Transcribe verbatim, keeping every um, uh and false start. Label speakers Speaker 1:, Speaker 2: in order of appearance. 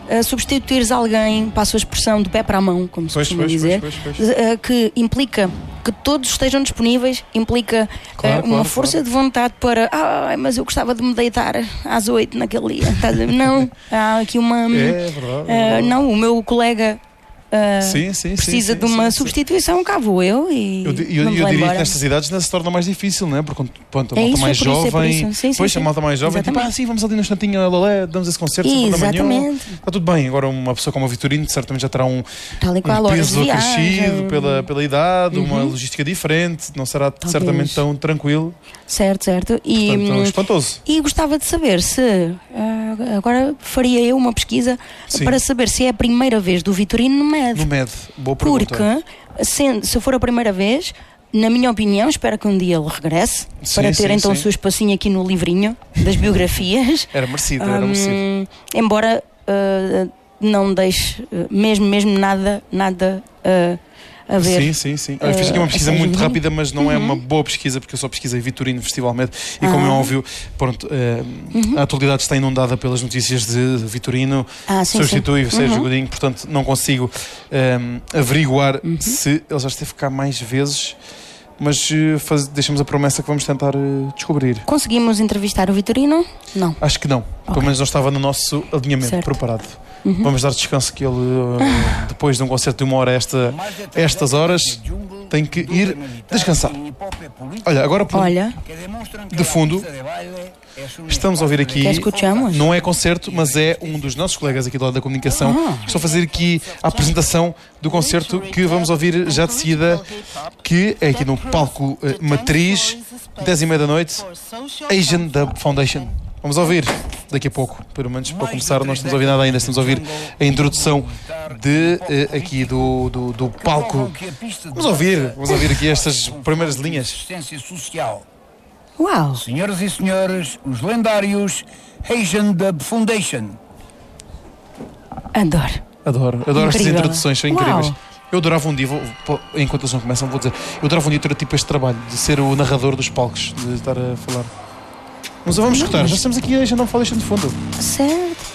Speaker 1: uh, substituires alguém, passo a expressão, do pé para a mão, como se
Speaker 2: pois,
Speaker 1: costuma
Speaker 2: pois,
Speaker 1: dizer,
Speaker 2: pois, pois, pois.
Speaker 1: Uh, que implica que todos estejam disponíveis, implica
Speaker 2: claro,
Speaker 1: uh, uma
Speaker 2: claro,
Speaker 1: força
Speaker 2: claro.
Speaker 1: de vontade para, ah, mas eu gostava de me deitar às oito naquele dia. Não, há aqui uma...
Speaker 2: É verdade.
Speaker 1: Uh,
Speaker 2: é verdade.
Speaker 1: não, o meu colega... Uh,
Speaker 2: sim, sim,
Speaker 1: precisa
Speaker 2: sim,
Speaker 1: de uma
Speaker 2: sim, sim.
Speaker 1: substituição, cá vou eu e
Speaker 2: eu, eu, eu diria que nestas idades ainda se torna mais difícil, não é? Porque pronto, a
Speaker 1: é
Speaker 2: malta
Speaker 1: isso,
Speaker 2: mais
Speaker 1: é por isso,
Speaker 2: jovem,
Speaker 1: é por isso. Sim,
Speaker 2: pois
Speaker 1: sim,
Speaker 2: a malta mais jovem, tipo, ah, sim, vamos ali no instantinho, lalé, damos esse concerto,
Speaker 1: exatamente.
Speaker 2: Está tudo bem. Agora, uma pessoa como a Vitorino certamente já terá um,
Speaker 1: Tal e qual,
Speaker 2: um peso
Speaker 1: horas de
Speaker 2: acrescido
Speaker 1: viagem.
Speaker 2: pela, pela idade,
Speaker 1: Uhum.
Speaker 2: uma logística diferente, não será
Speaker 1: Talvez.
Speaker 2: certamente tão tranquilo.
Speaker 1: Certo, certo. E,
Speaker 2: Portanto, espantoso.
Speaker 1: e gostava de saber se, uh, agora faria eu uma pesquisa
Speaker 2: Sim.
Speaker 1: para saber se é a primeira vez do Vitorino no M E D.
Speaker 2: No M E D, boa pergunta.
Speaker 1: Porque, se, se for a primeira vez, na minha opinião, espero que um dia ele regresse,
Speaker 2: Sim,
Speaker 1: para ter
Speaker 2: sim,
Speaker 1: então
Speaker 2: sim.
Speaker 1: o seu espacinho aqui no livrinho das biografias.
Speaker 2: Era merecido, era
Speaker 1: Um,
Speaker 2: merecido.
Speaker 1: Embora uh, não deixe uh, mesmo, mesmo nada, nada uh, a ver.
Speaker 2: Sim, sim, sim. Eu fiz aqui uma pesquisa
Speaker 1: uh,
Speaker 2: muito
Speaker 1: seja,
Speaker 2: rápida, mas não
Speaker 1: uhum.
Speaker 2: é uma boa pesquisa, porque eu só pesquisei Vitorino Festival M E D e,
Speaker 1: Ah.
Speaker 2: como é óbvio, pronto, uh,
Speaker 1: Uhum.
Speaker 2: a atualidade está inundada pelas notícias de Vitorino,
Speaker 1: Ah, sim,
Speaker 2: substitui
Speaker 1: sim.
Speaker 2: o Sérgio
Speaker 1: Uhum.
Speaker 2: Godinho, portanto não consigo um, averiguar
Speaker 1: Uhum.
Speaker 2: se ele já esteve cá mais vezes, mas uh, faz, deixamos a promessa que vamos tentar uh, descobrir.
Speaker 1: Conseguimos entrevistar o Vitorino? Não.
Speaker 2: Acho que não, pelo menos não estava no nosso alinhamento
Speaker 1: Certo.
Speaker 2: preparado.
Speaker 1: Uhum.
Speaker 2: Vamos dar descanso que ele, uh, depois de um concerto de uma hora, esta, estas horas, tem que ir descansar. Olha, agora por,
Speaker 1: Olha,
Speaker 2: de fundo, estamos a ouvir aqui,
Speaker 1: que escutamos?
Speaker 2: não é concerto, mas é um dos nossos colegas aqui do lado da comunicação,
Speaker 1: Ah.
Speaker 2: que estão a fazer aqui a apresentação do concerto que vamos ouvir já de seguida, que é aqui no palco uh, Matriz, dez e meia da noite, Asian Dub Foundation. Vamos ouvir daqui a pouco, pelo menos para começar, não estamos a ouvir nada ainda, estamos a ouvir a introdução de, uh, aqui do, do, do palco. Vamos ouvir, vamos ouvir aqui estas primeiras linhas.
Speaker 3: Assistência social.
Speaker 1: Uau!
Speaker 3: Senhoras e senhores, os lendários Asian Dub Foundation.
Speaker 1: Adoro.
Speaker 2: Adoro, adoro estas
Speaker 1: Incrível.
Speaker 2: introduções, são incríveis.
Speaker 1: Uau.
Speaker 2: Eu adorava um dia, vou, vou, enquanto eles não começam, vou dizer, eu adorava um dia ter tipo este trabalho, de ser o narrador dos palcos, de estar a falar. Mas vamos escutar, já estamos aqui a Asian Dub Foundation de fundo.
Speaker 1: Certo.